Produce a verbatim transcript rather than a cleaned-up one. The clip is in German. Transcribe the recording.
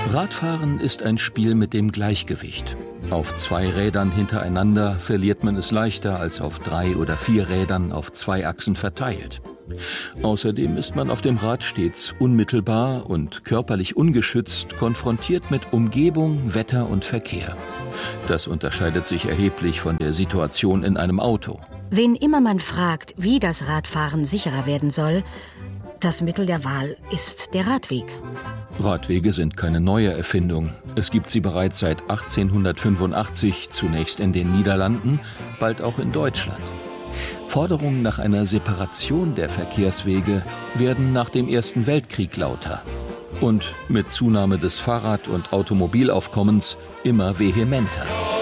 Radfahren ist ein Spiel mit dem Gleichgewicht. Auf zwei Rädern hintereinander verliert man es leichter als auf drei oder vier Rädern auf zwei Achsen verteilt. Außerdem ist man auf dem Rad stets unmittelbar und körperlich ungeschützt konfrontiert mit Umgebung, Wetter und Verkehr. Das unterscheidet sich erheblich von der Situation in einem Auto. Wen immer man fragt, wie das Radfahren sicherer werden soll, das Mittel der Wahl ist der Radweg. Radwege sind keine neue Erfindung. Es gibt sie bereits seit achtzehnhundertfünfundachtzig, zunächst in den Niederlanden, bald auch in Deutschland. Forderungen nach einer Separation der Verkehrswege werden nach dem Ersten Weltkrieg lauter und mit Zunahme des Fahrrad- und Automobilaufkommens immer vehementer.